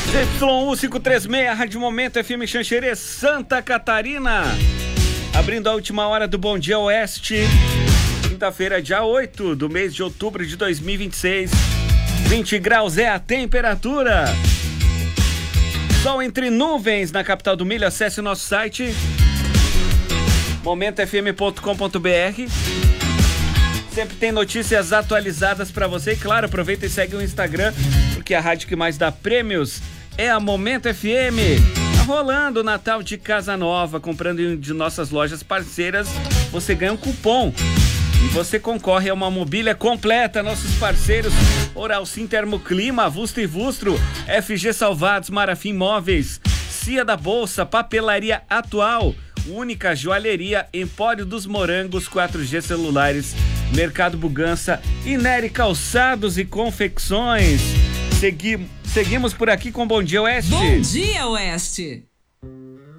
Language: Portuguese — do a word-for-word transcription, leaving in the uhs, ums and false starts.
Z Y U quinhentos e trinta e seis, Rádio Momento F M Xanxerê, Santa Catarina. Abrindo a última hora do Bom Dia Oeste. Quinta-feira, dia oito do mês de outubro de dois mil e vinte e seis. vinte graus é a temperatura. Sol entre nuvens na capital do milho. Acesse o nosso site momento f m ponto com ponto b r. Sempre tem notícias atualizadas para você. E claro, aproveita e segue o Instagram, porque a rádio que mais dá prêmios é a Momento F M. Tá rolando o Natal de Casa Nova. Comprando em de nossas lojas parceiras, você ganha um cupom e você concorre a uma mobília completa. Nossos parceiros: Oral Sim, Termoclima, Vusto e Vustro, F G Salvados, Marafim Móveis, Cia da Bolsa, Papelaria Atual, Única Joalheria, Empório dos Morangos, quatro G Celulares, Mercado Bugança e Nery Calçados e Confecções. Segui, seguimos por aqui com Bom Dia Oeste. Bom Dia Oeste.